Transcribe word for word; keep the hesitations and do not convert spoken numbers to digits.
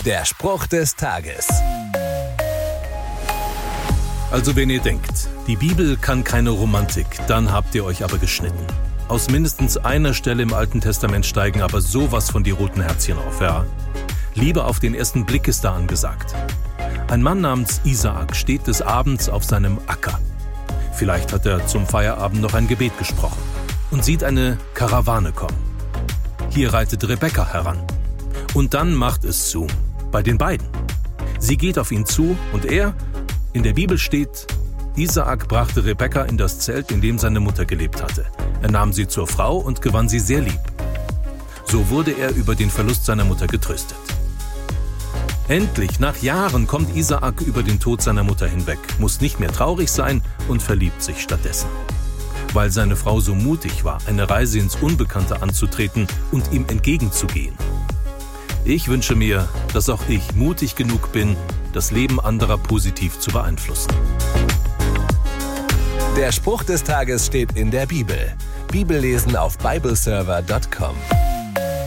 Der Spruch des Tages. Also wenn ihr denkt, die Bibel kann keine Romantik, dann habt ihr euch aber geschnitten. Aus mindestens einer Stelle im Alten Testament steigen aber sowas von die roten Herzchen auf, ja. Liebe auf den ersten Blick ist da angesagt. Ein Mann namens Isaak steht des Abends auf seinem Acker. Vielleicht hat er zum Feierabend noch ein Gebet gesprochen und sieht eine Karawane kommen. Hier reitet Rebekka heran. Und dann macht es zu, bei den beiden. Sie geht auf ihn zu und er, in der Bibel steht, Isaak brachte Rebekka in das Zelt, in dem seine Mutter gelebt hatte. Er nahm sie zur Frau und gewann sie sehr lieb. So wurde er über den Verlust seiner Mutter getröstet. Endlich, nach Jahren, kommt Isaak über den Tod seiner Mutter hinweg, muss nicht mehr traurig sein und verliebt sich stattdessen. Weil seine Frau so mutig war, eine Reise ins Unbekannte anzutreten und ihm entgegenzugehen. Ich wünsche mir, dass auch ich mutig genug bin, das Leben anderer positiv zu beeinflussen. Der Spruch des Tages steht in der Bibel. Bibellesen auf bibleserver punkt com.